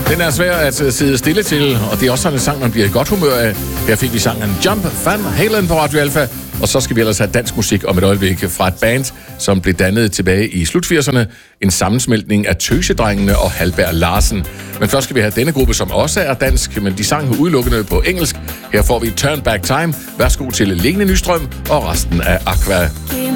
Den er svær at sidde stille til, og det er også sådan en sang, man bliver i godt humør af. Her fik vi sangen Jump, Van Halen på Radio Alpha, og så skal vi ellers have dansk musik om et øjeblik fra et band, som blev dannet tilbage i slut 80'erne. En sammensmeltning af Tøsedrengene og Halberg Larsen. Men først skal vi have denne gruppe, som også er dansk, men de sang udelukkende på engelsk. Her får vi Turn Back Time. Værsgo til Lene Nystrøm og resten af Aqua.